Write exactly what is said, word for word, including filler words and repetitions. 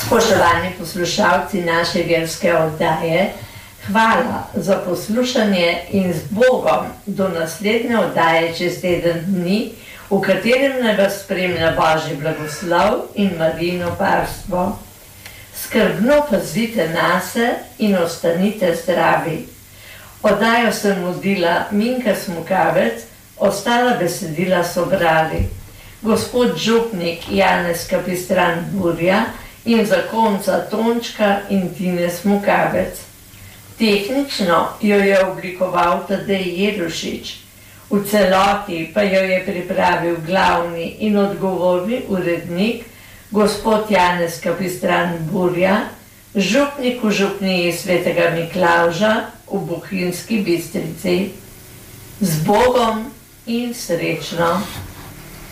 Spoštovani poslušalci naše verske oddaje, hvala za poslušanje in z Bogom do naslednje oddaje čez teden dni, v katerem naj vas spremlja Božji blagoslov in Marijino varstvo. Skrbno pazite nase in ostanite zdravi. Oddajo sem vodila Minka Smukavec, ostala besedila so brali gospod župnik Janez Kapistran Burja in zakonca Tončka in Tine Smukavec. Tehnično jo je oblikoval Tadej Jerušič, v celoti pa jo je pripravil glavni in odgovorni urednik gospod Janez Kapistran Burja, župnik v župniji Svetega Miklavža v Bohinjski Bistrici. Z Bogom in srečno!